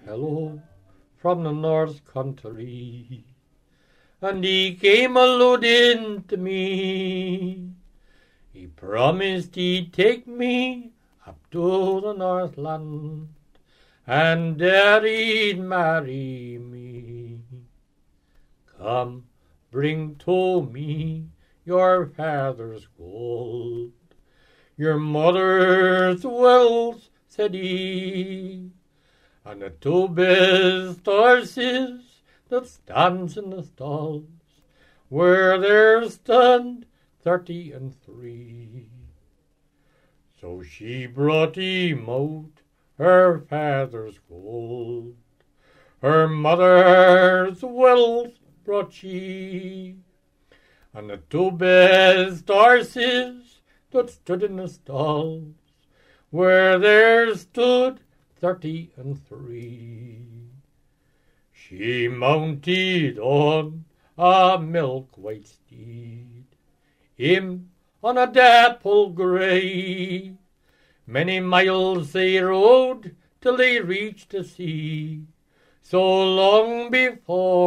fellow from the north country, and he came a loading to me. He promised he'd take me up to the Northland, and there he'd marry me. Come, bring to me your father's gold, your mother's wealth, said he, and the two best horses that stands in the stalls, where there stand 33. So she brought him out her father's gold, her mother's wealth brought she, and the two best horses that stood in the stalls, where there stood 33. She mounted on a milk-white steed, him on a dapple grey. Many miles they rode till they reached the sea, so long before